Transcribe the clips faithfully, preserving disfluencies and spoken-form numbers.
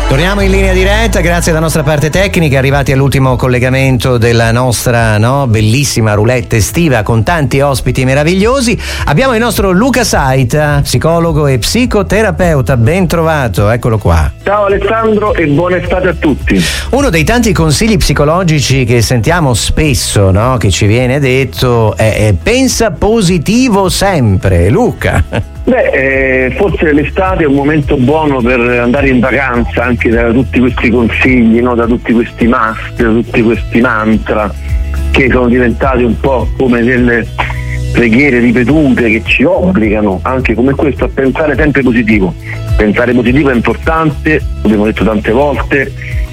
Torniamo in linea diretta, grazie alla nostra parte tecnica, arrivati all'ultimo collegamento della nostra no, bellissima roulette estiva con tanti ospiti meravigliosi. Abbiamo il nostro Luca Saita, psicologo e psicoterapeuta, ben trovato, eccolo qua. Ciao Alessandro e buona estate a tutti. Uno dei tanti consigli psicologici che sentiamo spesso, no, che ci viene detto è, è pensa positivo sempre, Luca. Beh, eh, forse l'estate è un momento buono per andare in vacanza, anche da tutti questi consigli, no? Da tutti questi must, da tutti questi mantra che sono diventati un po' come delle preghiere ripetute che ci obbligano, anche come questo, a pensare sempre positivo. Pensare positivo è importante, l'abbiamo detto tante volte,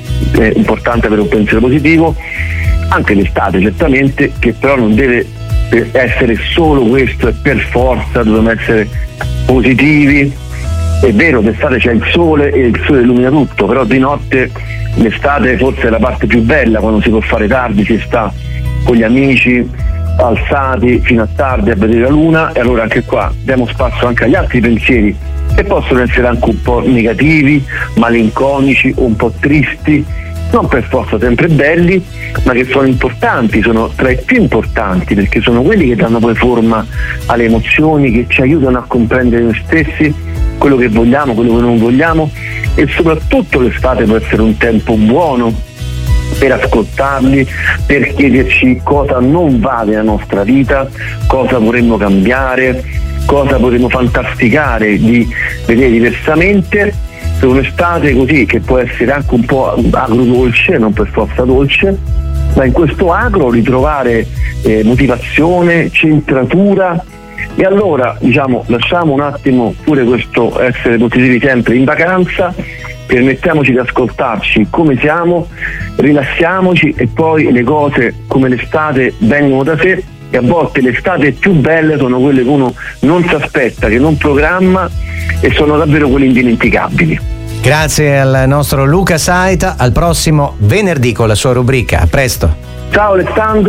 è importante avere un pensiero positivo, anche l'estate certamente, che però non deve essere solo questo e per forza dobbiamo essere positivi. È vero, d'estate c'è il sole e il sole illumina tutto, però di notte l'estate forse è la parte più bella, quando si può fare tardi, si sta con gli amici alzati fino a tardi a vedere la luna, e allora anche qua diamo spazio anche agli altri pensieri che possono essere anche un po' negativi, malinconici, un po' tristi, non per forza sempre belli, ma che sono importanti, sono tra i più importanti, perché sono quelli che danno poi forma alle emozioni, che ci aiutano a comprendere noi stessi, quello che vogliamo, quello che non vogliamo, e soprattutto l'estate può essere un tempo buono per ascoltarli, per chiederci cosa non va nella nostra vita, cosa vorremmo cambiare, cosa vorremmo fantasticare di vedere diversamente. Per un'estate così, che può essere anche un po' agrodolce, non per forza dolce, ma in questo agro ritrovare eh, motivazione, centratura. E allora, diciamo, lasciamo un attimo pure questo essere positivi sempre in vacanza, permettiamoci di ascoltarci come siamo, rilassiamoci, e poi le cose come l'estate vengono da sé, e a volte le estate più belle sono quelle che uno non si aspetta, che non programma, e sono davvero quelle indimenticabili. Grazie al nostro Luca Saita, al prossimo venerdì con la sua rubrica. A presto. Ciao Alessandro.